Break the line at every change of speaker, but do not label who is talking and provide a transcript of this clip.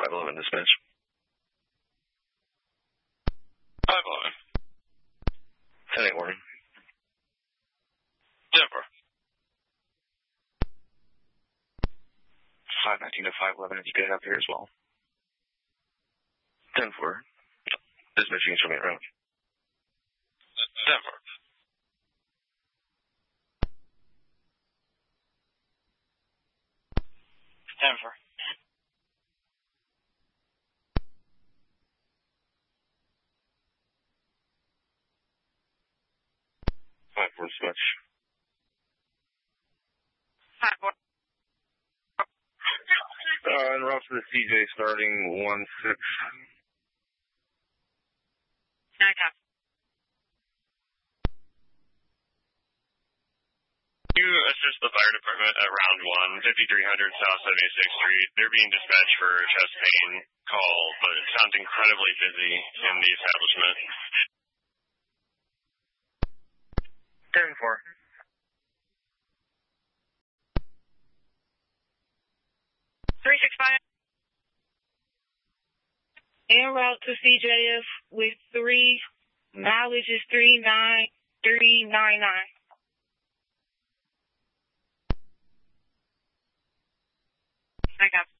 511 dispatch.
511.
10-8 warning.
Denver.
519 to 511, you get it up here as well. 10-4. Dispatching instrument route.
Denver. 10-4.
5-4 dispatch.
5-4.
En route to the CJ starting 1-6.
Okay.
You assist the fire department at round 1, 5300 South 76th Street. They're being dispatched for a chest pain call, but it sounds incredibly busy in the establishment.
10-4.
365. En route to CJF with 3, mileage is 39399. Okay.